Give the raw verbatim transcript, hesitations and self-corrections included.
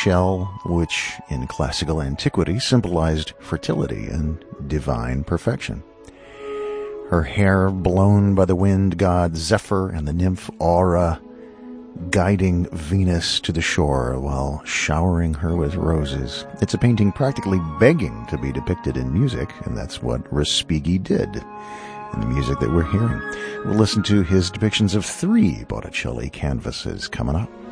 shell, which in classical antiquity symbolized fertility and divine perfection. Her hair blown by the wind god Zephyr and the nymph Aura, guiding Venus to the shore while showering her with roses. It's a painting practically begging to be depicted in music, and that's what Respighi did in the music that we're hearing. We'll listen to his depictions of three Botticelli canvases coming up.